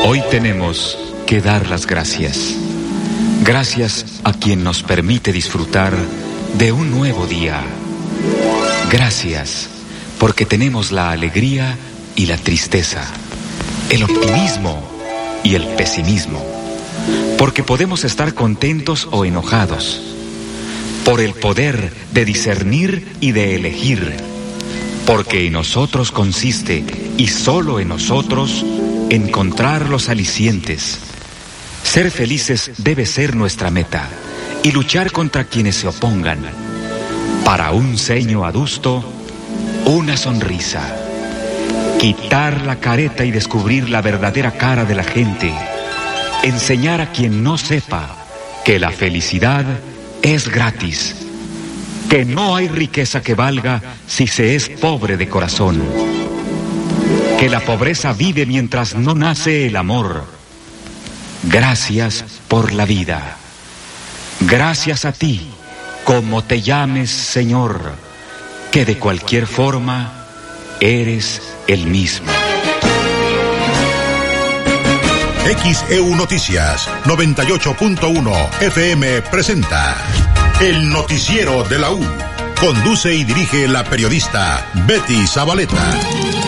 Hoy tenemos que dar las gracias. Gracias a quien nos permite disfrutar de un nuevo día. Gracias porque tenemos la alegría y la tristeza, el optimismo y el pesimismo, porque podemos estar contentos o enojados, por el poder de discernir y de elegir, porque en nosotros consiste, y solo en nosotros, encontrar los alicientes. Ser felices debe ser nuestra meta, y luchar contra quienes se opongan. Para un ceño adusto, una sonrisa. Quitar la careta y descubrir la verdadera cara de la gente. Enseñar a quien no sepa que la felicidad es gratis. Que no hay riqueza que valga si se es pobre de corazón. Que la pobreza vive mientras no nace el amor. Gracias por la vida. Gracias a ti, como te llames, Señor, que de cualquier forma eres el mismo. XEU Noticias 98.1 FM presenta El Noticiero de la U. Conduce y dirige la periodista Betty Zabaleta.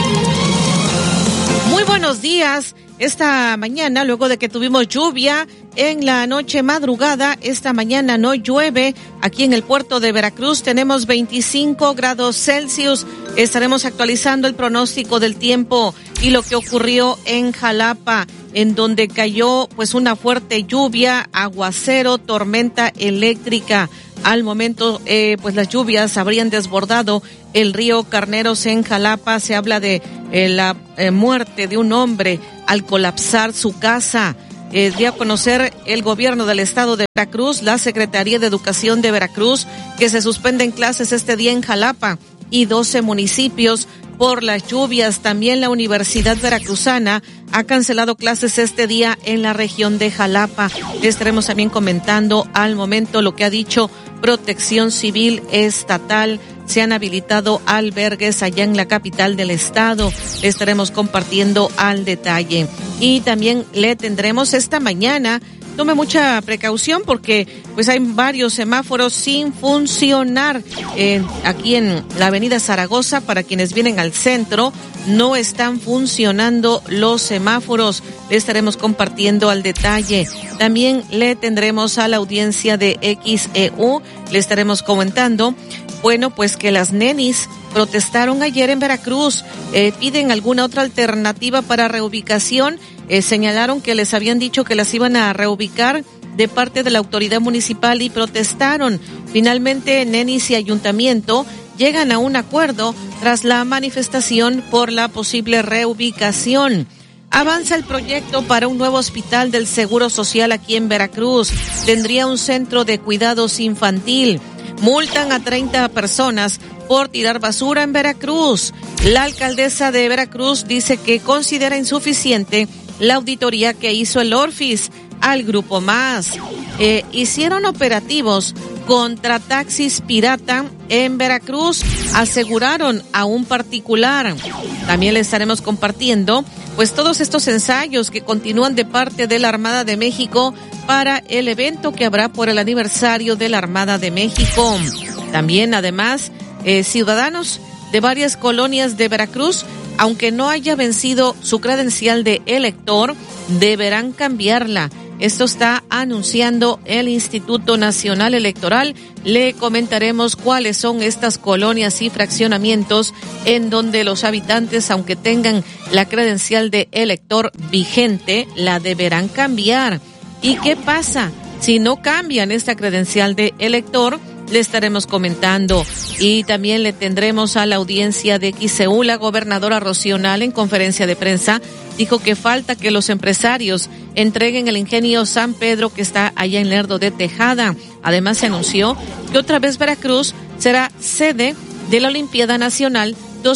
Muy buenos días. Esta mañana, luego de que tuvimos lluvia en la noche madrugada, esta mañana no llueve. Aquí en el puerto de Veracruz tenemos 25 grados Celsius. Estaremos actualizando el pronóstico del tiempo y lo que ocurrió en Jalapa, en donde cayó pues una fuerte lluvia, aguacero, tormenta eléctrica. Al momento, pues las lluvias habrían desbordado el río Carneros en Jalapa. Se habla de la muerte de un hombre al colapsar su casa. Dio a conocer el gobierno del estado de Veracruz, la Secretaría de Educación de Veracruz, que se suspenden clases este día en Jalapa y 12 municipios por las lluvias. También la Universidad Veracruzana ha cancelado clases este día en la región de Jalapa. Estaremos también comentando al momento lo que ha dicho Protección Civil Estatal. Se han habilitado albergues allá en la capital del estado. Estaremos compartiendo al detalle. Y también le tendremos esta mañana. Tome mucha precaución porque pues hay varios semáforos sin funcionar aquí en la avenida Zaragoza. Para quienes vienen al centro, no están funcionando los semáforos. Le estaremos compartiendo al detalle. También le tendremos a la audiencia de XEU. Le estaremos comentando, bueno, pues que las nenis protestaron ayer en Veracruz. Piden alguna otra alternativa para reubicación. Señalaron que les habían dicho que las iban a reubicar de parte de la autoridad municipal y protestaron. Finalmente, nenis y ayuntamiento llegan a un acuerdo tras la manifestación por la posible reubicación. Avanza el proyecto para un nuevo hospital del Seguro Social aquí en Veracruz. Tendría un centro de cuidados infantil. Multan a 30 personas por tirar basura en Veracruz. La alcaldesa de Veracruz dice que considera insuficiente la auditoría que hizo el Orfis al Grupo Más. Hicieron operativos contra taxis pirata en Veracruz, aseguraron a un particular. También le estaremos compartiendo pues todos estos ensayos que continúan de parte de la Armada de México para el evento que habrá por el aniversario de la Armada de México. También, además, ciudadanos de varias colonias de Veracruz, aunque no haya vencido su credencial de elector, deberán cambiarla. Esto está anunciando el Instituto Nacional Electoral. Le comentaremos cuáles son estas colonias y fraccionamientos en donde los habitantes, aunque tengan la credencial de elector vigente, la deberán cambiar. ¿Y qué pasa si no cambian esta credencial de elector? Le estaremos comentando. Y también le tendremos a la audiencia de XEU. La gobernadora Rocío Nale, en conferencia de prensa, dijo que falta que los empresarios entreguen el ingenio San Pedro que está allá en Lerdo de Tejada. Además, se anunció que otra vez Veracruz será sede de la Olimpiada Nacional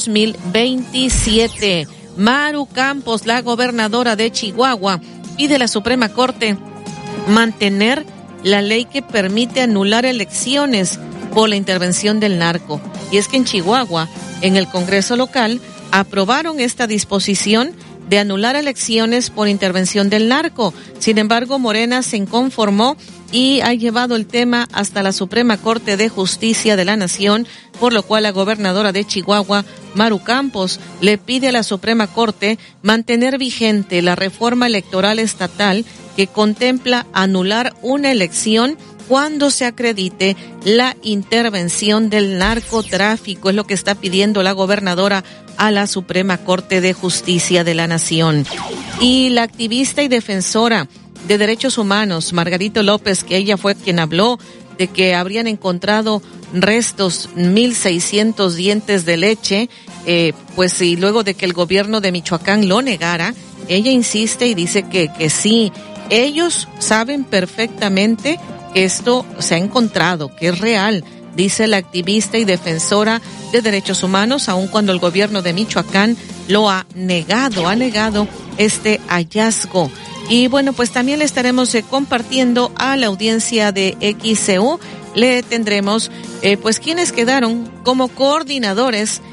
2027. Maru Campos, la gobernadora de Chihuahua, pide a la Suprema Corte mantener la ley que permite anular elecciones por la intervención del narco. Y es que en Chihuahua, en el Congreso local, aprobaron esta disposición de anular elecciones por intervención del narco. Sin embargo, Morena se inconformó y ha llevado el tema hasta la Suprema Corte de Justicia de la Nación, por lo cual la gobernadora de Chihuahua, Maru Campos, le pide a la Suprema Corte mantener vigente la reforma electoral estatal que contempla anular una elección cuando se acredite la intervención del narcotráfico. Es lo que está pidiendo la gobernadora a la Suprema Corte de Justicia de la Nación. Y la activista y defensora de derechos humanos, Margarito López, que ella fue quien habló de que habrían encontrado restos, 1,600 dientes de leche, pues y luego de que el gobierno de Michoacán lo negara, ella insiste y dice que sí, ellos saben perfectamente que esto se ha encontrado, que es real, dice la activista y defensora de derechos humanos, aun cuando el gobierno de Michoacán lo ha negado este hallazgo. Y bueno, pues también le estaremos compartiendo a la audiencia de XCU, le tendremos pues quienes quedaron como coordinadores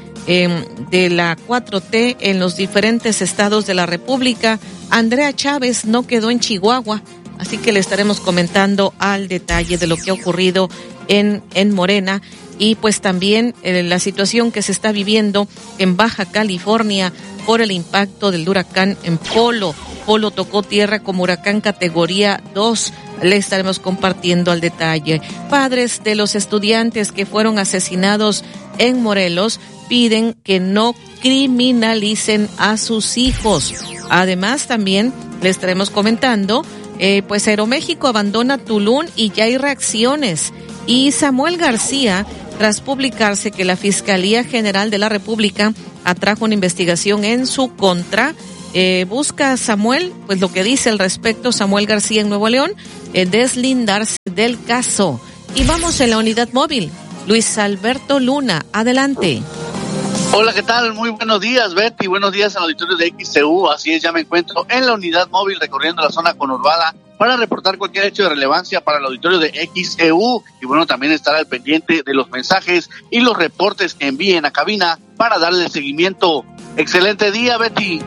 de la 4T en los diferentes estados de la República. Andrea Chávez no quedó en Chihuahua, así que le estaremos comentando al detalle de lo que ha ocurrido en Morena y pues también la situación que se está viviendo en Baja California por el impacto del huracán en Polo. Polo tocó tierra como huracán categoría 2. Le estaremos compartiendo al detalle. Padres de los estudiantes que fueron asesinados en Morelos piden que no criminalicen a sus hijos. Además, también le estaremos comentando, pues Aeroméxico abandona Tulum y ya hay reacciones. Y Samuel García, tras publicarse que la Fiscalía General de la República atrajo una investigación en su contra, busca a Samuel, pues lo que dice al respecto Samuel García en Nuevo León, deslindarse del caso. Y vamos en la unidad móvil. Luis Alberto Luna, adelante. Hola, ¿qué tal? Muy buenos días, Betty. Buenos días al auditorio de XCU. Así es, ya me encuentro en la unidad móvil recorriendo la zona conurbada para reportar cualquier hecho de relevancia para el auditorio de XCU. Y bueno, también estar al pendiente de los mensajes y los reportes que envíen a cabina para darle seguimiento. Excelente día, Betty.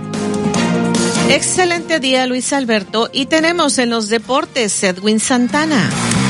Excelente día, Luis Alberto. Y tenemos en los deportes Edwin Santana.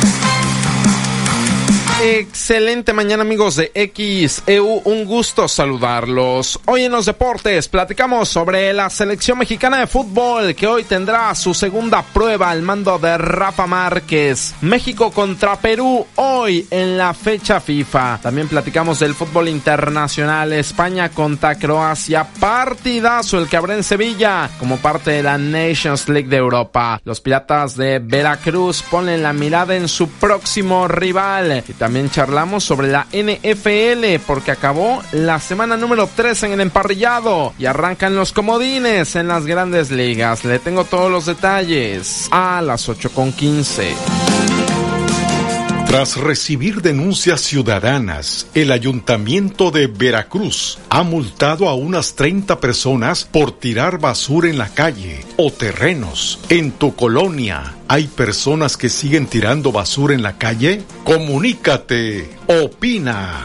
Excelente mañana, amigos de XEU, un gusto saludarlos. Hoy en los deportes platicamos sobre la selección mexicana de fútbol que hoy tendrá su segunda prueba al mando de Rafa Márquez. México contra Perú hoy en la fecha FIFA. También platicamos del fútbol internacional, España contra Croacia, partidazo el que habrá en Sevilla como parte de la Nations League de Europa. Los Piratas de Veracruz ponen la mirada en su próximo rival. Y también charlamos sobre la NFL porque acabó la semana número 3 en el emparrillado y arrancan los comodines en las grandes ligas. Le tengo todos los detalles a las 8:15. Tras recibir denuncias ciudadanas, el Ayuntamiento de Veracruz ha multado a unas 30 personas por tirar basura en la calle o terrenos. En tu colonia, ¿hay personas que siguen tirando basura en la calle? Comunícate, opina.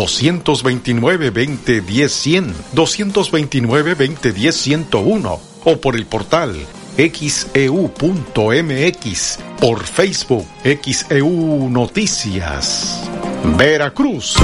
229-2010-100, 229-2010-101 o por el portal xeu.mx, por Facebook XEU Noticias. Veracruz.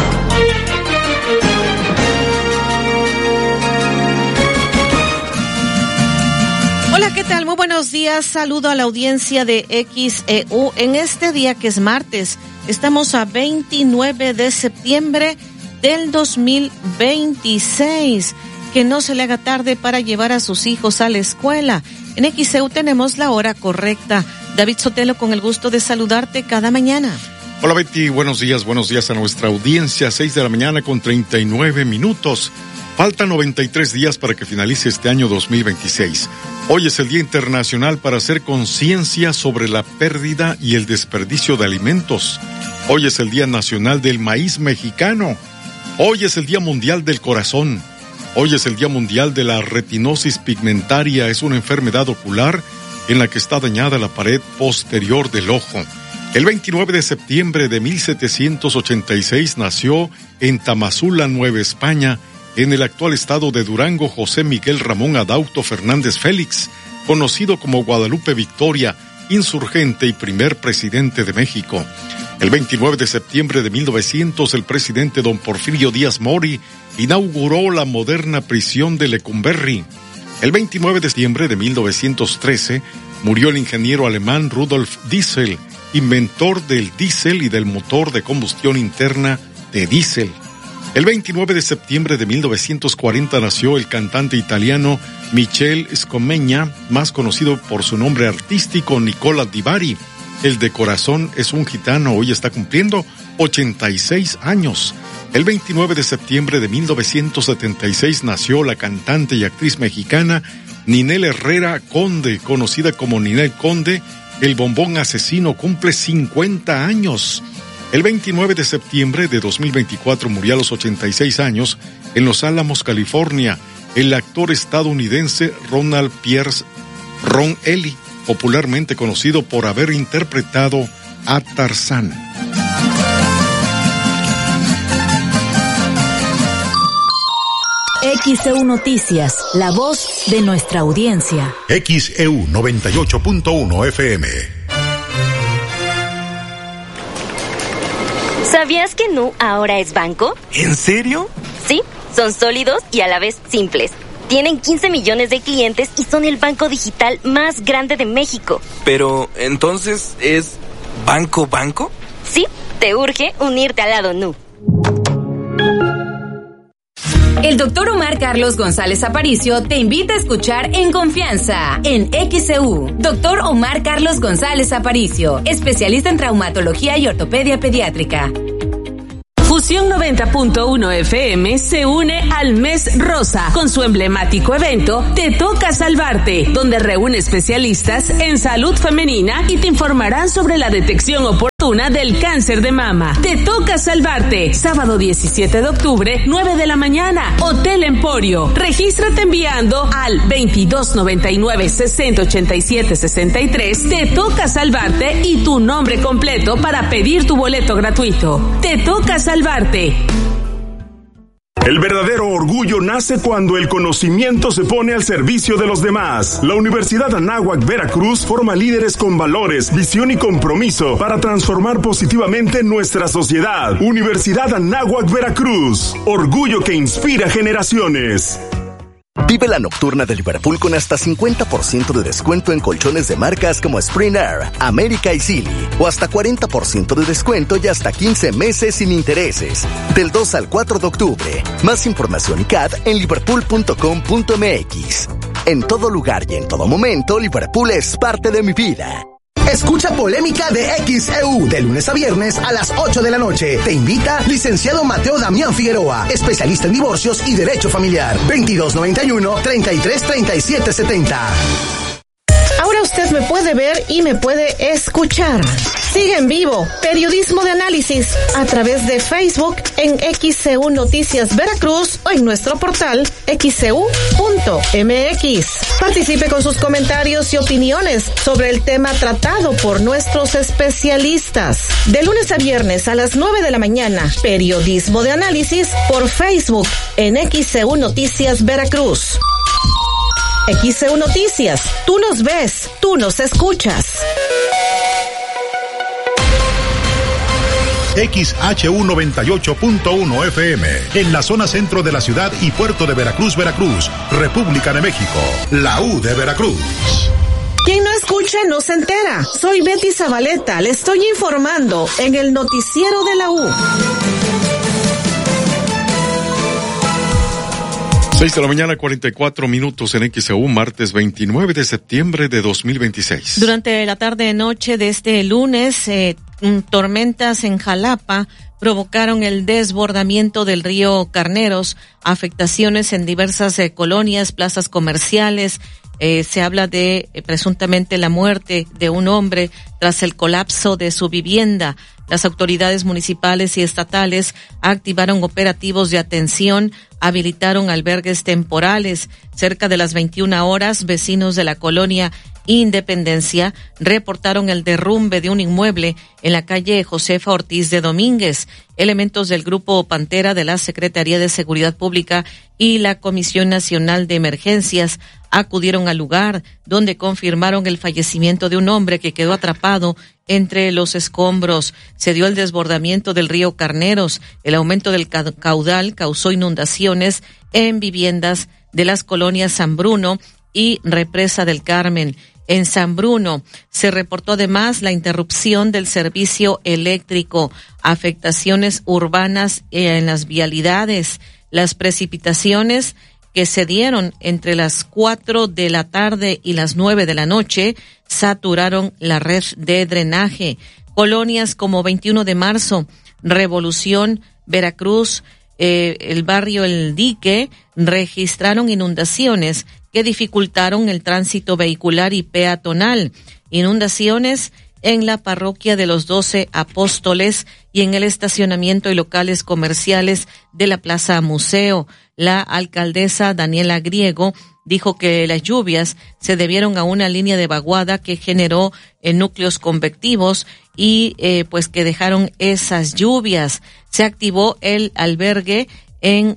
Hola, ¿qué tal? Muy buenos días. Saludo a la audiencia de XEU en este día que es martes. Estamos a 29 de septiembre del 2026. Que no se le haga tarde para llevar a sus hijos a la escuela. En XEU tenemos la hora correcta. David Sotelo, con el gusto de saludarte cada mañana. Hola Betty, buenos días a nuestra audiencia, 6 de la mañana con 39 minutos. Faltan 93 días para que finalice este año 2026. Hoy es el Día Internacional para hacer conciencia sobre la pérdida y el desperdicio de alimentos. Hoy es el Día Nacional del Maíz Mexicano. Hoy es el Día Mundial del Corazón. Hoy es el Día Mundial de la Retinosis Pigmentaria. Es una enfermedad ocular en la que está dañada la pared posterior del ojo. El 29 de septiembre de 1786 nació en Tamazula, Nueva España, en el actual estado de Durango, José Miguel Ramón Adauto Fernández Félix, conocido como Guadalupe Victoria, insurgente y primer presidente de México. El 29 de septiembre de 1900, el presidente don Porfirio Díaz Mori inauguró la moderna prisión de Lecumberri. El 29 de septiembre de 1913, murió el ingeniero alemán Rudolf Diesel, inventor del diésel y del motor de combustión interna de diésel. El 29 de septiembre de 1940 nació el cantante italiano Michel Scomeña, más conocido por su nombre artístico Nicola Di Bari. El de corazón es un gitano, hoy está cumpliendo 86 años. El 29 de septiembre de 1976 nació la cantante y actriz mexicana Ninel Herrera Conde, conocida como Ninel Conde. El bombón asesino cumple 50 años. El 29 de septiembre de 2024 murió a los 86 años en Los Álamos, California, el actor estadounidense Ronald Pierce Ron Ellie, popularmente conocido por haber interpretado a Tarzán. XEU Noticias, la voz de nuestra audiencia. XEU 98.1 FM. ¿Sabías que Nu ahora es banco? ¿En serio? Sí, son sólidos y a la vez simples. Tienen 15 millones de clientes y son el banco digital más grande de México. Pero, ¿entonces es banco? Sí, te urge unirte al lado Nu. El doctor Omar Carlos González Aparicio te invita a escuchar En Confianza, en XEU. Doctor Omar Carlos González Aparicio, especialista en traumatología y ortopedia pediátrica. Fusión 90.1 FM se une al Mes Rosa con su emblemático evento Te Toca Salvarte, donde reúne especialistas en salud femenina y te informarán sobre la detección oportuna del cáncer de mama. Te Toca Salvarte, sábado 17 de octubre, 9 de la mañana, Hotel Emporio. Regístrate enviando al 2299-6087-63. Te Toca Salvarte y tu nombre completo para pedir tu boleto gratuito. Te Toca Salvarte. El verdadero orgullo nace cuando el conocimiento se pone al servicio de los demás. La Universidad Anáhuac Veracruz forma líderes con valores, visión y compromiso para transformar positivamente nuestra sociedad. Universidad Anáhuac Veracruz, orgullo que inspira generaciones. Vive la nocturna de Liverpool con hasta 50% de descuento en colchones de marcas como Spring Air, América y Silly, o hasta 40% de descuento y hasta 15 meses sin intereses. Del 2 al 4 de octubre. Más información y CAD en liverpool.com.mx. En todo lugar y en todo momento, Liverpool es parte de mi vida. Escucha Polémica de XEU de lunes a viernes a las 8 de la noche. Te invita licenciado Mateo Damián Figueroa, especialista en divorcios y derecho familiar. 2291-333770. Ahora usted me puede ver y me puede escuchar. Sigue en vivo Periodismo de Análisis a través de Facebook en XEU Noticias Veracruz o en nuestro portal xeu.mx. Participe con sus comentarios y opiniones sobre el tema tratado por nuestros especialistas. De lunes a viernes a las 9 de la mañana, Periodismo de Análisis por Facebook en XEU Noticias Veracruz. XEU Noticias, tú nos ves, tú nos escuchas. XHU 98.1 FM, en la zona centro de la ciudad y puerto de Veracruz, Veracruz, República de México, la U de Veracruz. Quien no escucha no se entera. Soy Betty Zabaleta, le estoy informando en el noticiero de la U. 6 de la mañana, 44 minutos en XEU, martes 29 de septiembre de 2026. Durante la tarde-noche de este lunes, tormentas en Jalapa provocaron el desbordamiento del río Carneros, afectaciones en diversas colonias, plazas comerciales, Se habla de presuntamente la muerte de un hombre tras el colapso de su vivienda. Las autoridades municipales y estatales activaron operativos de atención, habilitaron albergues temporales. Cerca de las 21 horas, vecinos de la colonia Independencia reportaron el derrumbe de un inmueble en la calle Josefa Ortiz de Domínguez. Elementos del Grupo Pantera de la Secretaría de Seguridad Pública y la Comisión Nacional de Emergencias acudieron al lugar, donde confirmaron el fallecimiento de un hombre que quedó atrapado entre los escombros. Se dio el desbordamiento del río Carneros. El aumento del caudal causó inundaciones en viviendas de las colonias San Bruno y Represa del Carmen. En San Bruno se reportó además la interrupción del servicio eléctrico, afectaciones urbanas en las vialidades. Las precipitaciones que se dieron entre las 4 de la tarde y las 9 de la noche saturaron la red de drenaje. Colonias como 21 de marzo, Revolución, Veracruz, el barrio El Dique registraron inundaciones que dificultaron el tránsito vehicular y peatonal. Inundaciones en la parroquia de los 12 Apóstoles y en el estacionamiento y locales comerciales de la Plaza Museo. La alcaldesa Daniela Griego dijo que las lluvias se debieron a una línea de vaguada que generó núcleos convectivos y pues que dejaron esas lluvias. Se activó el albergue en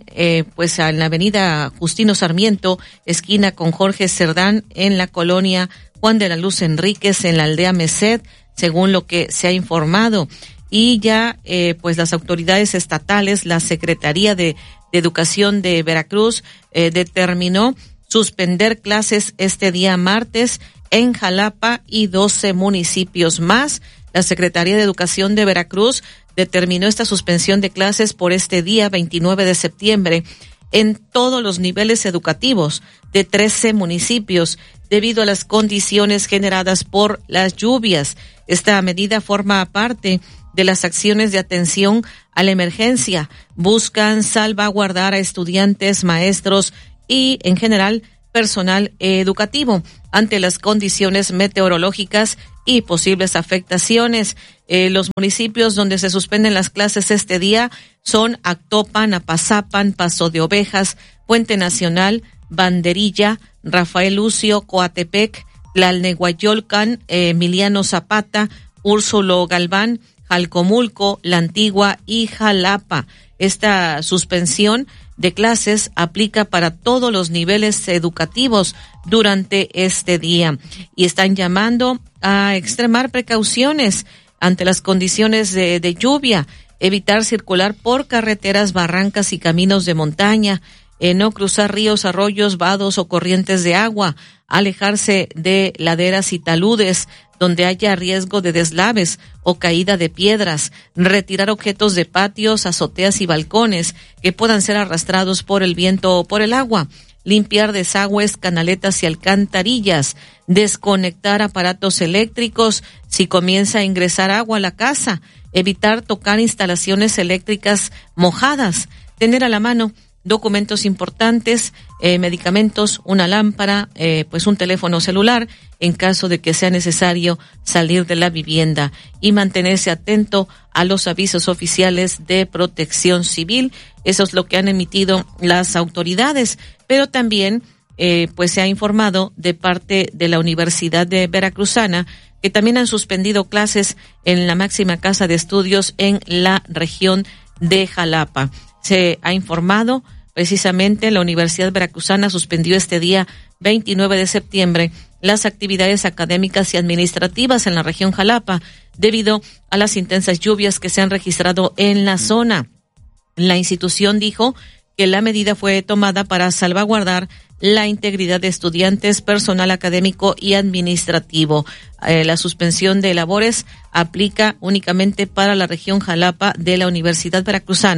la avenida Justino Sarmiento, esquina con Jorge Cerdán, en la colonia Juan de la Luz Enríquez, en la aldea Merced, según lo que se ha informado. Y ya pues las autoridades estatales, la Secretaría de Educación de Veracruz determinó suspender clases este día martes en Jalapa y 12 municipios más. La Secretaría de Educación de Veracruz determinó esta suspensión de clases por este día 29 de septiembre en todos los niveles educativos de 13 municipios debido a las condiciones generadas por las lluvias. Esta medida forma parte de las acciones de atención a la emergencia. Buscan salvaguardar a estudiantes, maestros y, en general, personal educativo ante las condiciones meteorológicas y posibles afectaciones. Los municipios donde se suspenden las clases este día son Actopan, Apazapan, Paso de Ovejas, Puente Nacional, Banderilla, Rafael Lucio, Coatepec, Tlalnehuayolcan, Emiliano Zapata, Úrsulo Galván, Jalcomulco, La Antigua y Jalapa. Esta suspensión de clases aplica para todos los niveles educativos durante este día y están llamando a extremar precauciones ante las condiciones de lluvia, evitar circular por carreteras, barrancas y caminos de montaña, no cruzar ríos, arroyos, vados o corrientes de agua, alejarse de laderas y taludes donde haya riesgo de deslaves o caída de piedras, retirar objetos de patios, azoteas y balcones que puedan ser arrastrados por el viento o por el agua, limpiar desagües, canaletas y alcantarillas, desconectar aparatos eléctricos si comienza a ingresar agua a la casa, evitar tocar instalaciones eléctricas mojadas, tener a la mano documentos importantes, medicamentos, una lámpara, pues un teléfono celular en caso de que sea necesario salir de la vivienda y mantenerse atento a los avisos oficiales de protección civil. Eso es lo que han emitido las autoridades, pero también pues se ha informado de parte de la Universidad de Veracruzana que también han suspendido clases en la máxima casa de estudios en la región de Jalapa. Se ha informado precisamente la Universidad Veracruzana suspendió este día 29 de septiembre las actividades académicas y administrativas en la región Jalapa debido a las intensas lluvias que se han registrado en la zona. La institución dijo que la medida fue tomada para salvaguardar la integridad de estudiantes, personal académico y administrativo. La suspensión de labores aplica únicamente para la región Jalapa de la Universidad Veracruzana,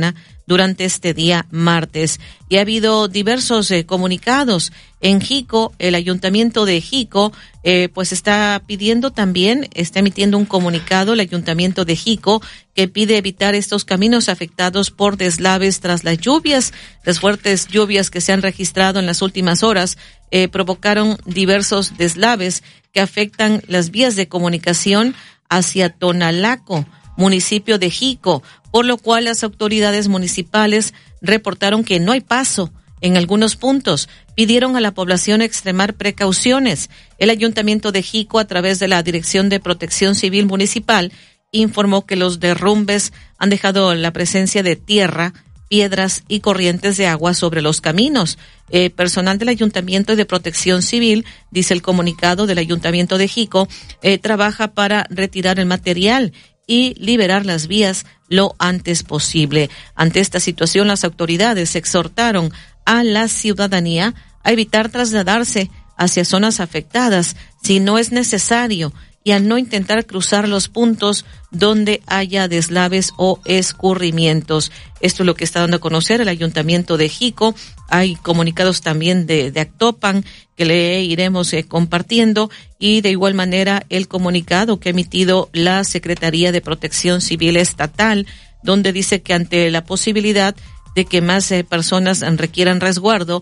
durante este día martes. Y ha habido diversos comunicados. En Jico, el Ayuntamiento de Jico, pues está emitiendo un comunicado, el Ayuntamiento de Jico, que pide evitar estos caminos afectados por deslaves tras las lluvias. Las fuertes lluvias que se han registrado en las últimas horas provocaron diversos deslaves que afectan las vías de comunicación hacia Tonalaco, municipio de Jico, por lo cual las autoridades municipales reportaron que no hay paso en algunos puntos. Pidieron a la población extremar precauciones. El Ayuntamiento de Jico, a través de la Dirección de Protección Civil Municipal, informó que los derrumbes han dejado la presencia de tierra, piedras y corrientes de agua sobre los caminos. Personal del Ayuntamiento y de Protección Civil, dice el comunicado del Ayuntamiento de Jico, trabaja para retirar el material y liberar las vías lo antes posible. Ante esta situación, las autoridades exhortaron a la ciudadanía a evitar trasladarse hacia zonas afectadas si no es necesario y a no intentar cruzar los puntos donde haya deslaves o escurrimientos. Esto es lo que está dando a conocer el Ayuntamiento de Jico. Hay comunicados también de Actopan que le iremos compartiendo, y de igual manera el comunicado que ha emitido la Secretaría de Protección Civil Estatal, donde dice que ante la posibilidad de que más personas requieran resguardo,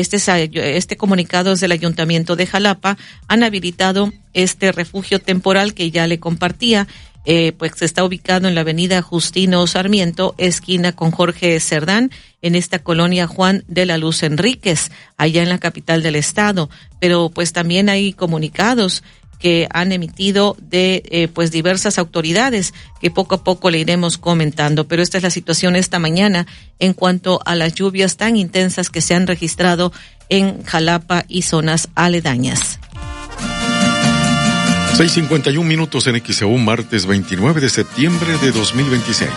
este comunicado es del Ayuntamiento de Jalapa, han habilitado este refugio temporal que ya le compartía, pues está ubicado en la avenida Justino Sarmiento, esquina con Jorge Cerdán, en esta colonia Juan de la Luz Enríquez, allá en la capital del estado. Pero pues también hay comunicados que han emitido de pues diversas autoridades que poco a poco le iremos comentando, pero esta es la situación esta mañana en cuanto a las lluvias tan intensas que se han registrado en Jalapa y zonas aledañas. 6:51 en XEU, martes 29 de septiembre de 2026.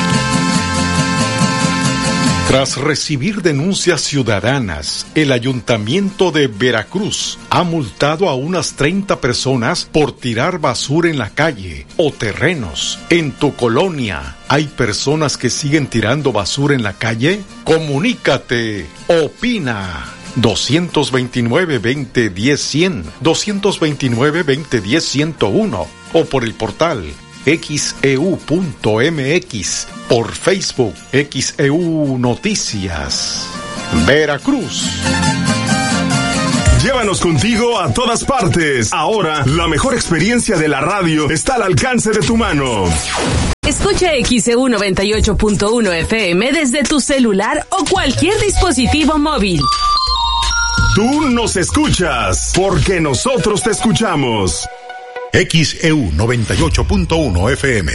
Tras recibir denuncias ciudadanas, el Ayuntamiento de Veracruz ha multado a unas 30 personas por tirar basura en la calle o terrenos. En tu colonia, ¿hay personas que siguen tirando basura en la calle? Comunícate, opina. 229-2010-100, 229-2010-101 o por el portal xeu.mx, por Facebook XEU Noticias. Veracruz. Llévanos contigo a todas partes. Ahora, la mejor experiencia de la radio está al alcance de tu mano. Escucha XEU 98.1 FM desde tu celular o cualquier dispositivo móvil. Tú nos escuchas, porque nosotros te escuchamos. XEU 98.1 FM.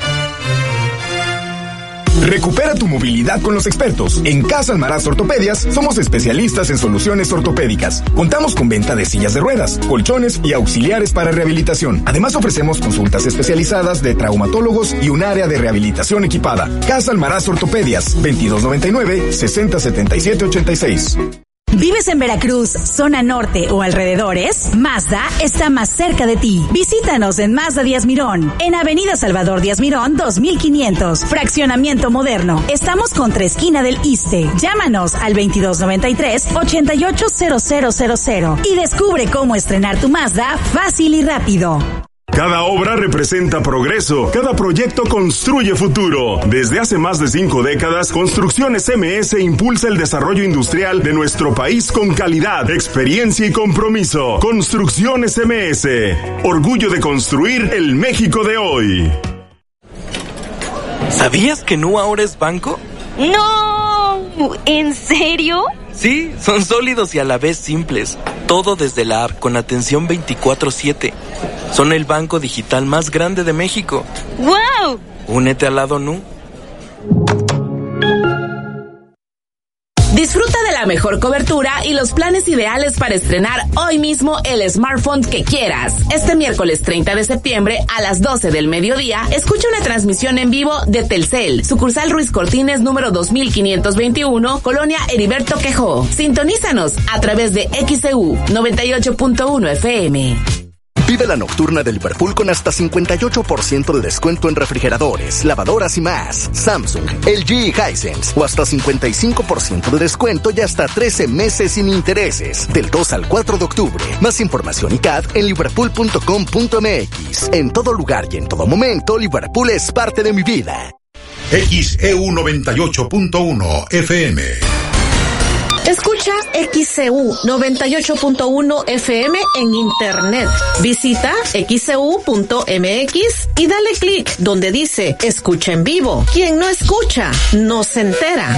Recupera tu movilidad con los expertos. En Casa Almaraz Ortopedias somos especialistas en soluciones ortopédicas. Contamos con venta de sillas de ruedas, colchones y auxiliares para rehabilitación. Además ofrecemos consultas especializadas de traumatólogos y un área de rehabilitación equipada. Casa Almaraz Ortopedias, 2299-607786. ¿Vives en Veracruz, zona norte o alrededores? Mazda está más cerca de ti. Visítanos en Mazda Díaz Mirón, en Avenida Salvador Díaz Mirón 2500, Fraccionamiento Moderno. Estamos contra esquina del Iste. Llámanos al 2293-880000 y descubre cómo estrenar tu Mazda fácil y rápido. Cada obra representa progreso, cada proyecto construye futuro. Desde hace más de 5 décadas, Construcciones MS impulsa el desarrollo industrial de nuestro país con calidad, experiencia y compromiso. Construcciones MS, orgullo de construir el México de hoy. ¿Sabías que Nu ahora es banco? ¡No! ¿En serio? Sí, son sólidos y a la vez simples. Todo desde la app con atención 24/7. Son el banco digital más grande de México. ¡Wow! Únete al lado Nu. Disfruta de la mejor cobertura y los planes ideales para estrenar hoy mismo el smartphone que quieras. Este miércoles 30 de septiembre a las 12 del mediodía, escucha una transmisión en vivo de Telcel, sucursal Ruiz Cortines número 2521, Colonia Heriberto Quejó. Sintonízanos a través de XEU 98.1 FM. Vive la nocturna de Liverpool con hasta 58% de descuento en refrigeradores, lavadoras y más. Samsung, LG y Hisense. O hasta 55% de descuento y hasta 13 meses sin intereses. Del 2 al 4 de octubre. Más información y CAD en liverpool.com.mx. En todo lugar y en todo momento, Liverpool es parte de mi vida. XEU 98.1 FM. Escucha XEU 98.1 FM en internet. Visita xeu.mx y dale clic donde dice escucha en vivo. Quien no escucha, no se entera.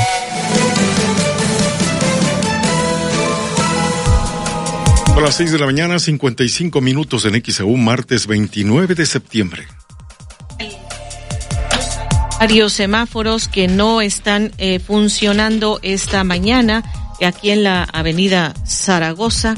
A las 6 de la mañana, 55 minutos en XEU, martes 29 de septiembre. Varios semáforos que no están funcionando esta mañana. Aquí en la avenida Zaragoza,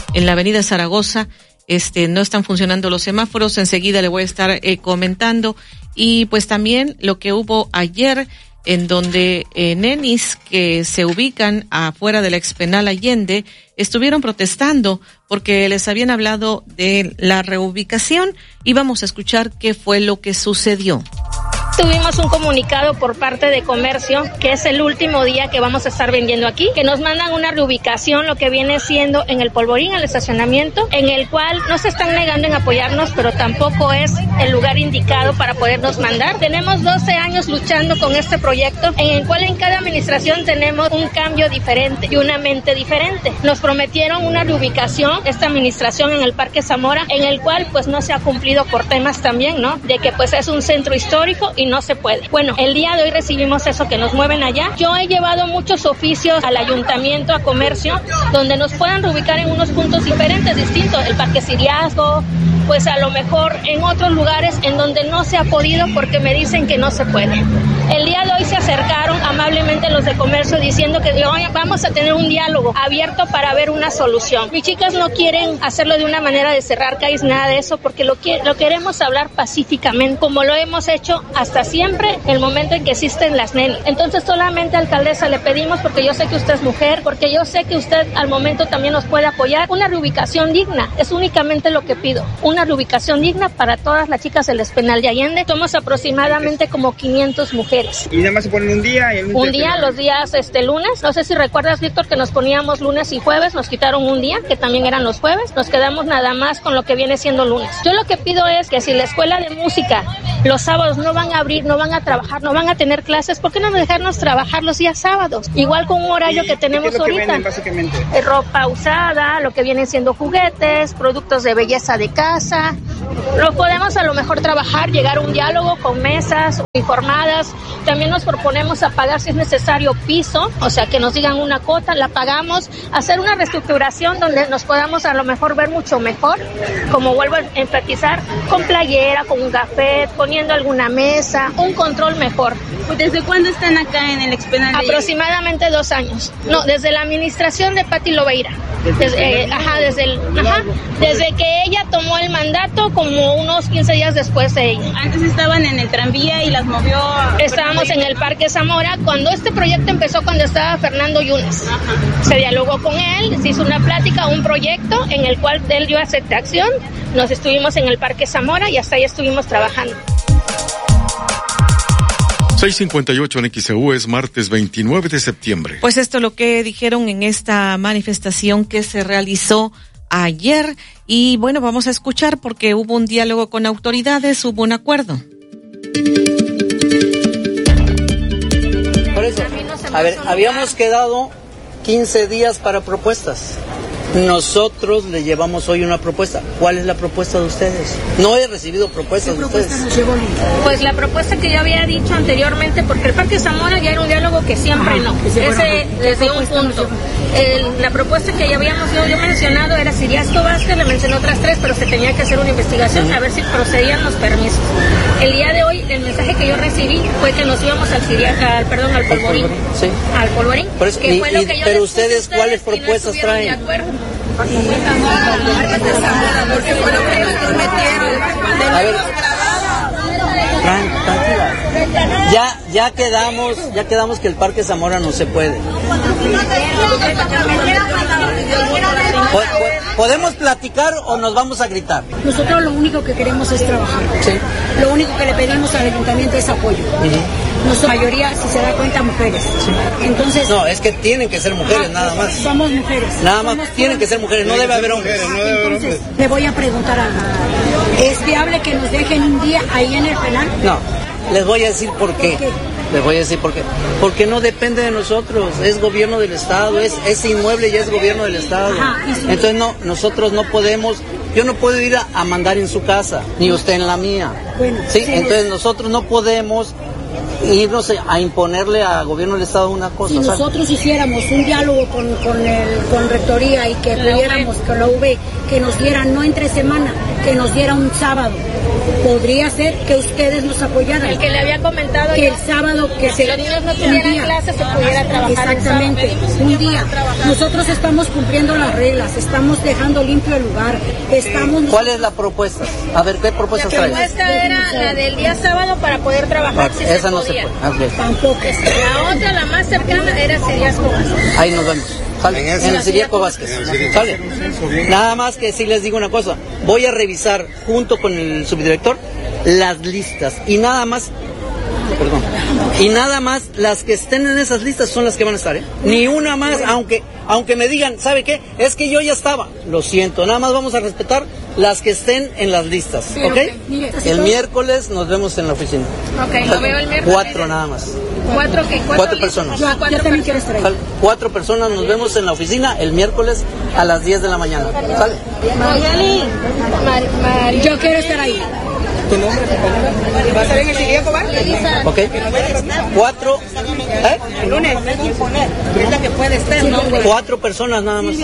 no están funcionando los semáforos. Enseguida le voy a estar comentando. Y pues también lo que hubo ayer, en donde nenis que se ubican afuera del expenal Allende estuvieron protestando porque les habían hablado de la reubicación, y vamos a escuchar qué fue lo que sucedió. Tuvimos un comunicado por parte de Comercio, que es el último día que vamos a estar vendiendo aquí, que nos mandan una reubicación, lo que viene siendo en el Polvorín, el estacionamiento, en el cual no se están negando en apoyarnos, pero tampoco es el lugar indicado para podernos mandar. Tenemos 12 años luchando con este proyecto, en el cual en cada administración tenemos un cambio diferente y una mente diferente. Nos prometieron una reubicación, esta administración, en el Parque Zamora, en el cual pues no se ha cumplido por temas también, ¿no? De que pues es un centro histórico y no se puede. Bueno, el día de hoy recibimos eso, que nos mueven allá. Yo he llevado muchos oficios al ayuntamiento, a Comercio, donde nos puedan reubicar en unos puntos diferentes, distintos, el Parque Siriasco, pues a lo mejor en otros lugares en donde no se ha podido porque me dicen que no se puede. El día de hoy se acercaron amablemente los de Comercio diciendo que vamos a tener un diálogo abierto para ver una solución. Mis chicas no quieren hacerlo de una manera de cerrar calles, nada de eso, porque lo queremos hablar pacíficamente, como lo hemos hecho hasta siempre, el momento en que existen las nenis. Entonces solamente, alcaldesa, le pedimos, porque yo sé que usted es mujer, porque yo sé que usted al momento también nos puede apoyar, una reubicación digna. Es únicamente lo que pido, una reubicación digna para todas las chicas del Expenal de Allende. Somos aproximadamente como 500 mujeres. Y nada más se ponen un día y un día, los días lunes. No sé si recuerdas, Víctor, que nos poníamos lunes y jueves, nos quitaron un día, que también eran los jueves, nos quedamos nada más con lo que viene siendo lunes. Yo lo que pido es que si la escuela de música los sábados no van a abrir, no van a trabajar, no van a tener clases, ¿por qué no dejarnos trabajar los días sábados? Igual con un horario que tenemos ¿qué es lo ahorita. Que venden, básicamente? Ropa usada, lo que vienen siendo juguetes, productos de belleza de casa. Lo podemos a lo mejor trabajar, llegar a un diálogo con mesas uniformadas. También nos proponemos a pagar, si es necesario, piso, o sea, que nos digan una cuota, la pagamos, hacer una reestructuración donde nos podamos a lo mejor ver mucho mejor, como vuelvo a enfatizar, con playera, con un café, poniendo alguna mesa, un control mejor. ¿Desde cuándo están acá en el Expenal? Aproximadamente 2 años. No, desde la administración de Pati Lobeira. Desde que ella tomó el mandato, como unos 15 días después de ella. Antes estaban en el tranvía y las movió. Estábamos en el Parque Zamora cuando este proyecto empezó, cuando estaba Fernando Yunes. Se dialogó con él, se hizo una plática, un proyecto en el cual él dio aceptación. Nos estuvimos en el Parque Zamora y hasta ahí estuvimos trabajando. 6:58 en XEU, es martes 29 de septiembre. Pues esto es lo que dijeron en esta manifestación que se realizó ayer. Y bueno, vamos a escuchar, porque hubo un diálogo con autoridades, hubo un acuerdo. Por eso, a ver, habíamos quedado 15 días para propuestas. Nosotros le llevamos hoy una propuesta. ¿Cuál es la propuesta de ustedes? No he recibido propuestas de ustedes. Pues la propuesta que yo había dicho anteriormente, porque el Parque Zamora ya era un diálogo que siempre no. Ese desde un punto. La propuesta que ya habíamos yo mencionado era Siriasco Vázquez, le mencioné otras 3, pero se tenía que hacer una investigación a ver si procedían los permisos. El día de hoy, el mensaje que yo recibí fue que nos íbamos al Polvorín. Sí. Al Polvorín. Por eso, que fue lo que yo pero ustedes, ¿cuáles propuestas traen? A ver, tranquila. Ya quedamos que el Parque Zamora no se puede. ¿podemos platicar o nos vamos a gritar? Nosotros lo único que queremos es trabajar. Sí. Lo único que le pedimos al ayuntamiento es apoyo. Nuestra mayoría, si se da cuenta, mujeres. Sí. Entonces... No, es que tienen que ser mujeres, nada más. Somos mujeres. Nada más tienen que ser mujeres, no debe haber hombres. Entonces, le voy a preguntar ¿es viable que nos dejen un día ahí en el penal? No, les voy a decir por qué. Les voy a decir por qué. Porque no depende de nosotros, es gobierno del Estado, ese inmueble ya es gobierno del Estado. Entonces no, nosotros no podemos, yo no puedo ir a mandar en su casa, ni usted en la mía. Bueno, ¿sí? Entonces nosotros no podemos irnos a imponerle al gobierno del Estado una cosa. Si nosotros hiciéramos un diálogo con Rectoría y que pudiéramos, con la UV, que nos dieran, no entre semana, que nos diera un sábado, podría ser que ustedes nos apoyaran. El que le había comentado que el sábado, que si los niños no tuvieran clases se pudiera trabajar. Exactamente, un día. Nosotros estamos cumpliendo las reglas, estamos dejando limpio el lugar, estamos... ¿Cuál es la propuesta? A ver, ¿qué propuesta traes? La propuesta era la del día sábado para poder trabajar. Si esa no podía. se puede. Tampoco. La otra, la más cercana, era Ciriaco Vázquez. Ahí nos vemos. ¿Sale? En el Ciriaco Vázquez. ¿Sale? Nada más que sí les digo una cosa. Voy a revisar junto con el subdirector las listas y nada más. Perdón. Y nada más las que estén en esas listas son las que van a estar, ¿eh? Ni una más, aunque me digan, ¿sabe qué? Es que yo ya estaba. Lo siento, nada más vamos a respetar las que estén en las listas, ¿ok? El miércoles nos vemos en la oficina. Ok, lo veo el miércoles. 4 nada más. ¿Cuatro personas. Yo también quiero estar ahí. 4 personas, nos vemos en la oficina el miércoles a las 10 de la mañana. ¿Sale? Mayali. Yo quiero estar ahí. ¿Tu nombre, compañera? ¿Va a estar en el Ciriaco Vázquez? Ok. 4. El lunes. Es la que puede estar, ¿no? 4 personas nada más.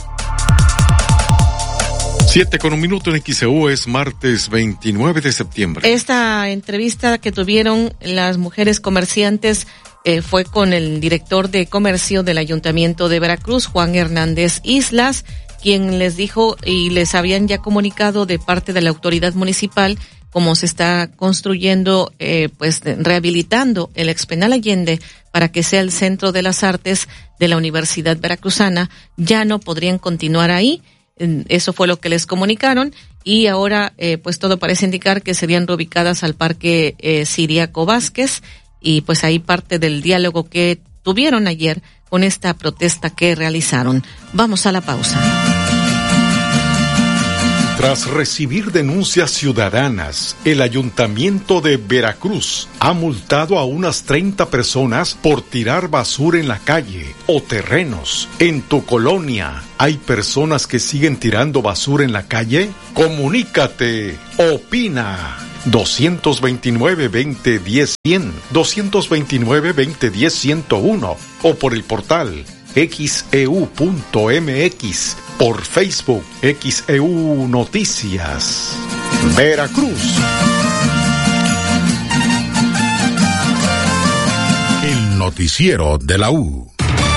7:01 en XEU, es martes 29 de septiembre. Esta entrevista que tuvieron las mujeres comerciantes fue con el director de comercio del Ayuntamiento de Veracruz, Juan Hernández Islas, quien les dijo y les habían ya comunicado de parte de la autoridad municipal cómo se está construyendo, rehabilitando el Expenal Allende para que sea el centro de las artes de la Universidad Veracruzana. Ya no podrían continuar ahí. Eso fue lo que les comunicaron y ahora pues todo parece indicar que serían reubicadas al Parque Ciriaco Vázquez y pues ahí parte del diálogo que tuvieron ayer con esta protesta que realizaron. Vamos a la pausa. Tras recibir denuncias ciudadanas, el Ayuntamiento de Veracruz ha multado a unas 30 personas por tirar basura en la calle o terrenos. En tu colonia, ¿hay personas que siguen tirando basura en la calle? Comunícate, opina. 229-2010-100, 229-2010-101 o por el portal xeu.mx, por Facebook XEU Noticias. Veracruz. El noticiero de la U.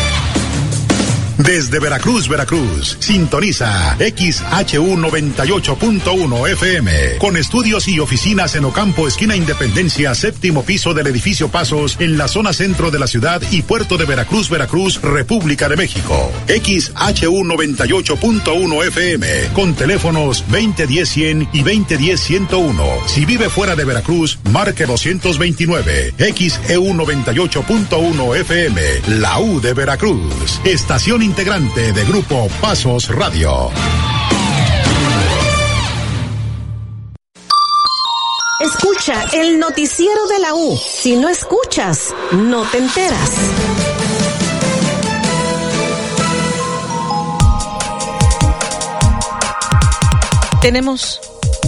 Desde Veracruz, Veracruz, sintoniza XHU 98.1 FM, con estudios y oficinas en Ocampo, esquina Independencia, 7º piso del edificio Pasos, en la zona centro de la ciudad y puerto de Veracruz, Veracruz, República de México. XHU 98.1 FM, con teléfonos 2010-100 y 2010-101. Si vive fuera de Veracruz, marque 229. XEU 98.1 FM, la U de Veracruz, estación integrante de Grupo Pasos Radio. Escucha el noticiero de la U. Si no escuchas, no te enteras. Tenemos...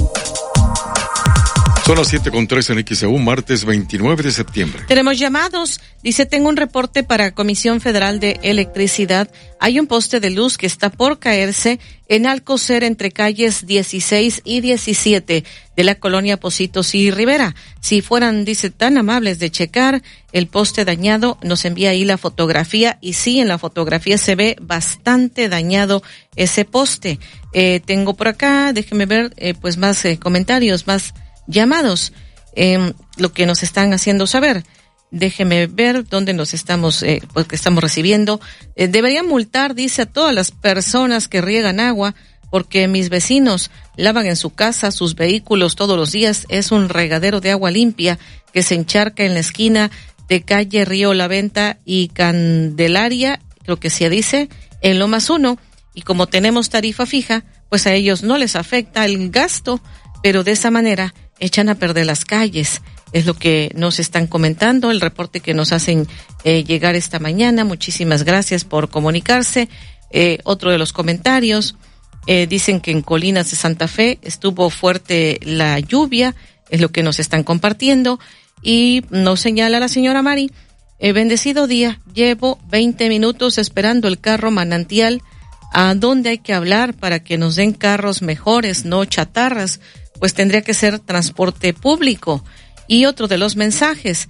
Son las 7:03 en XEU, martes 29 de septiembre. Tenemos llamados. Dice, tengo un reporte para Comisión Federal de Electricidad. Hay un poste de luz que está por caerse en Alcocer entre calles 16 y 17 de la colonia Pocitos y Rivera. Si fueran, dice, tan amables de checar el poste dañado, nos envía ahí la fotografía. Y sí, en la fotografía se ve bastante dañado ese poste. Tengo por acá, déjeme ver, pues más comentarios, más llamados, lo que nos están haciendo saber. Déjeme ver dónde nos estamos, pues que estamos recibiendo. Deberían multar, dice, a todas las personas que riegan agua porque mis vecinos lavan en su casa sus vehículos todos los días. Es un regadero de agua limpia que se encharca en la esquina de calle Río La Venta y Candelaria, creo que se dice, en Lomas 1. Y como tenemos tarifa fija, pues a ellos no les afecta el gasto, pero de esa manera echan a perder las calles. Es lo que nos están comentando, el reporte que nos hacen llegar esta mañana. Muchísimas gracias por comunicarse. Otro de los comentarios, dicen que en Colinas de Santa Fe estuvo fuerte la lluvia, es lo que nos están compartiendo. Y nos señala la señora Mari, bendecido día, llevo 20 minutos esperando el carro manantial. ¿A dónde hay que hablar para que nos den carros mejores, no chatarras? Pues tendría que ser transporte público. Y otro de los mensajes,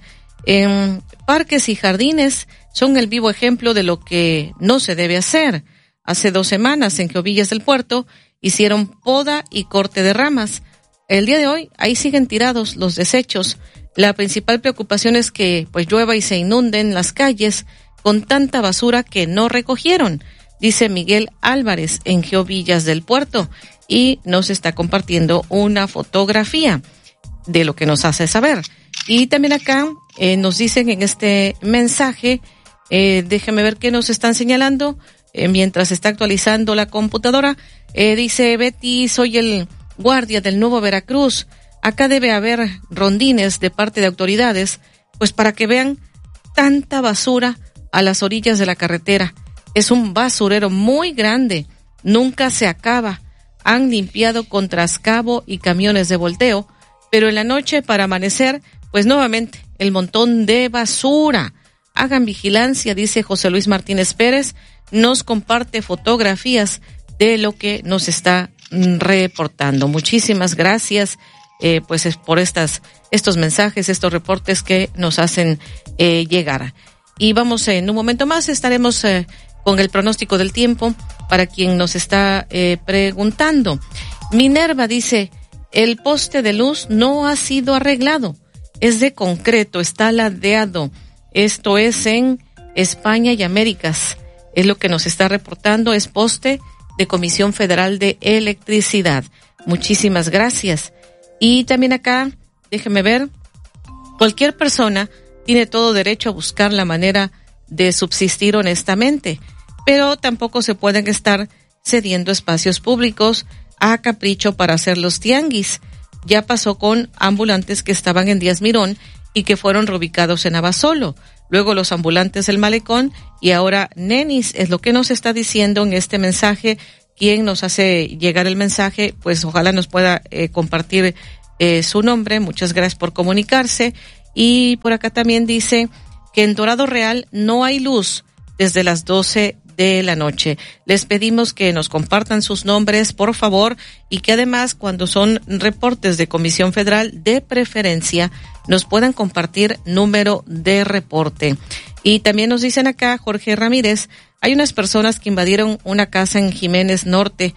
parques y jardines son el vivo ejemplo de lo que no se debe hacer. Hace 2 semanas en Geovillas del Puerto hicieron poda y corte de ramas. El día de hoy ahí siguen tirados los desechos. La principal preocupación es que pues llueva y se inunden las calles con tanta basura que no recogieron, dice Miguel Álvarez en Geovillas del Puerto, y nos está compartiendo una fotografía de lo que nos hace saber. Y también acá nos dicen en este mensaje, déjame ver qué nos están señalando, mientras está actualizando la computadora, dice Betty, soy el guardia del Nuevo Veracruz. Acá debe haber rondines de parte de autoridades, pues para que vean tanta basura a las orillas de la carretera. Es un basurero muy grande, nunca se acaba. Han limpiado con trascabo y camiones de volteo, pero en la noche para amanecer, pues nuevamente el montón de basura. Hagan vigilancia, dice José Luis Martínez Pérez, nos comparte fotografías de lo que nos está reportando. Muchísimas gracias, pues es por estos mensajes, estos reportes que nos hacen llegar. Y vamos, en un momento más estaremos con el pronóstico del tiempo para quien nos está preguntando. Minerva dice, el poste de luz no ha sido arreglado, es de concreto, está ladeado. Esto es en España y Américas, es lo que nos está reportando, es poste de Comisión Federal de Electricidad. Muchísimas gracias. Y también acá, déjeme ver, cualquier persona tiene todo derecho a buscar la manera de subsistir honestamente, pero tampoco se pueden estar cediendo espacios públicos a capricho para hacer los tianguis. Ya pasó con ambulantes que estaban en Díaz Mirón y que fueron reubicados en Abasolo. Luego los ambulantes del Malecón y ahora Nenis, es lo que nos está diciendo en este mensaje. Quien nos hace llegar el mensaje, pues ojalá nos pueda compartir su nombre. Muchas gracias por comunicarse. Y por acá también dice que en Dorado Real no hay luz desde las 12 de la noche. Les pedimos que nos compartan sus nombres, por favor, y que además, cuando son reportes de Comisión Federal, de preferencia, nos puedan compartir número de reporte. Y también nos dicen acá, Jorge Ramírez, hay unas personas que invadieron una casa en Jiménez Norte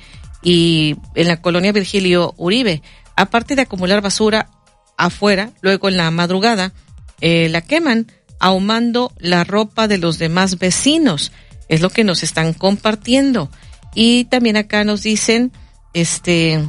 y en la colonia Virgilio Uribe. Aparte de acumular basura afuera, luego en la madrugada, la queman, ahumando la ropa de los demás vecinos. Es lo que nos están compartiendo. Y también acá nos dicen, es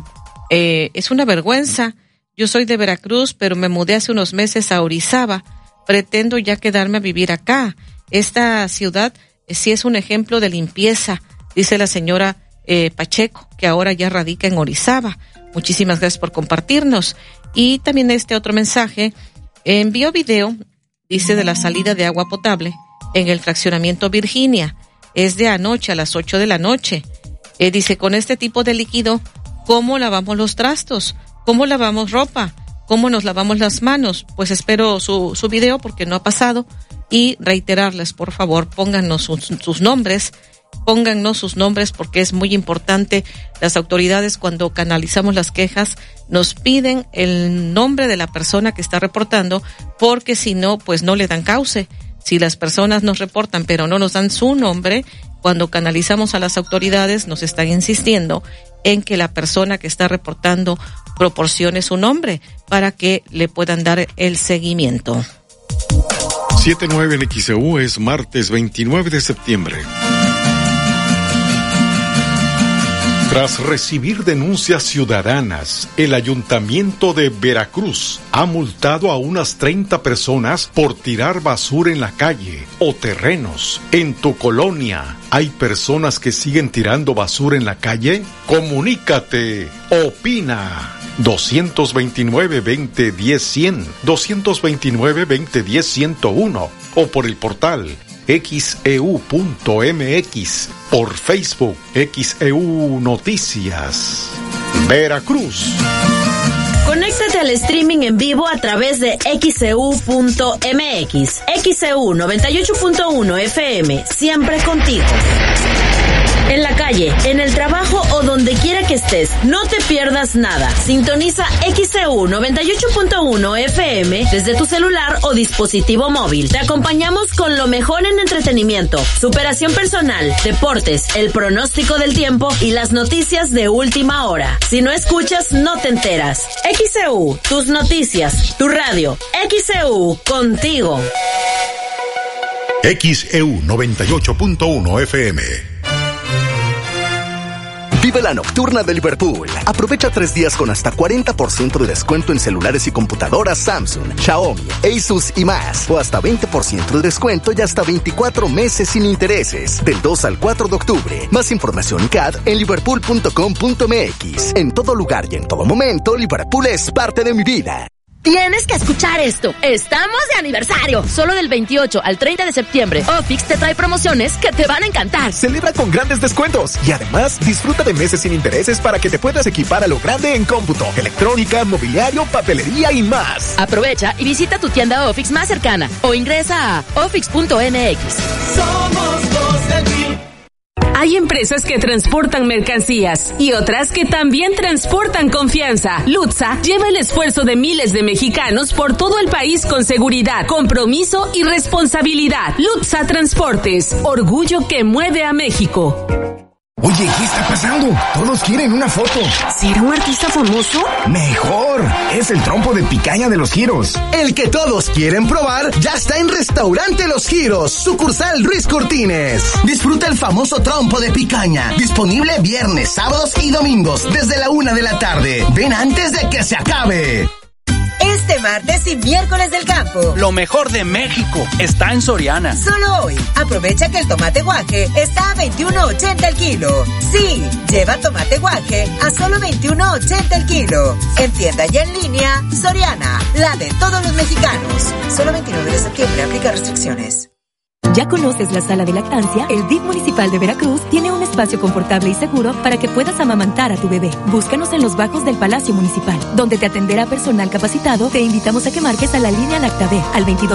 una vergüenza. Yo soy de Veracruz, pero me mudé hace unos meses a Orizaba. Pretendo ya quedarme a vivir acá. Esta ciudad sí es un ejemplo de limpieza, dice la señora Pacheco, que ahora ya radica en Orizaba. Muchísimas gracias por compartirnos. Y también este otro mensaje, envió video, dice, de la salida de agua potable en el fraccionamiento Virginia. Es de anoche a las 8 de la noche. Dice, con este tipo de líquido, ¿cómo lavamos los trastos? ¿Cómo lavamos ropa? ¿Cómo nos lavamos las manos? Pues espero su video porque no ha pasado. Y reiterarles, por favor, pónganos sus nombres. Póngannos sus nombres porque es muy importante. Las autoridades, cuando canalizamos las quejas, nos piden el nombre de la persona que está reportando, porque si no, pues no le dan cauce. Si las personas nos reportan pero no nos dan su nombre, cuando canalizamos a las autoridades nos están insistiendo en que la persona que está reportando proporcione su nombre para que le puedan dar el seguimiento. 7:09 en XEU, es martes 29 de septiembre. Tras recibir denuncias ciudadanas, el Ayuntamiento de Veracruz ha multado a unas 30 personas por tirar basura en la calle o terrenos. En tu colonia, ¿hay personas que siguen tirando basura en la calle? Comunícate, opina. 229-2010-100, 229-2010-101 o por el portal xeu.mx, por Facebook XEU Noticias. Veracruz. Conéctate al streaming en vivo a través de xeu.mx. XEU 98.1 FM, siempre contigo. En la calle, en el trabajo o donde quiera que estés, no te pierdas nada. Sintoniza XEU 98.1 FM desde tu celular o dispositivo móvil. Te acompañamos con lo mejor en entretenimiento, superación personal, deportes, el pronóstico del tiempo y las noticias de última hora. Si no escuchas, no te enteras. XEU, tus noticias, tu radio. XEU, contigo. XEU 98.1 FM. Vive la nocturna de Liverpool. Aprovecha 3 días con hasta 40% de descuento en celulares y computadoras Samsung, Xiaomi, Asus y más. O hasta 20% de descuento y hasta 24 meses sin intereses. Del 2 al 4 de octubre. Más información y CAD en liverpool.com.mx. En todo lugar y en todo momento, Liverpool es parte de mi vida. Tienes que escuchar esto. Estamos de aniversario. Solo del 28 al 30 de septiembre, Ofix te trae promociones que te van a encantar. Celebra con grandes descuentos y además disfruta de meses sin intereses para que te puedas equipar a lo grande en cómputo, electrónica, mobiliario, papelería y más. Aprovecha y visita tu tienda Ofix más cercana o ingresa a ofix.mx. Somos los del PIB. Hay empresas que transportan mercancías y otras que también transportan confianza. Lutza lleva el esfuerzo de miles de mexicanos por todo el país con seguridad, compromiso y responsabilidad. Lutza Transportes, orgullo que mueve a México. Oye, ¿qué está pasando? Todos quieren una foto. ¿Será un artista famoso? ¡Mejor! Es el trompo de picaña de Los Giros. El que todos quieren probar ya está en Restaurante Los Giros, sucursal Ruiz Cortines. Disfruta el famoso trompo de picaña, disponible viernes, sábados y domingos desde la 1 de la tarde. Ven antes de que se acabe. Este martes y miércoles del campo. Lo mejor de México está en Soriana. Solo hoy, aprovecha que el tomate guaje está a $21.80 el kilo. Sí, lleva tomate guaje a solo $21.80 el kilo. En tienda y en línea, Soriana, la de todos los mexicanos. Solo 29 de septiembre, aplica restricciones. ¿Ya conoces la sala de lactancia? El DIF municipal de Veracruz tiene un espacio confortable y seguro para que puedas amamantar a tu bebé. Búscanos en los bajos del Palacio Municipal, donde te atenderá personal capacitado. Te invitamos a que marques a la línea LactaB al 22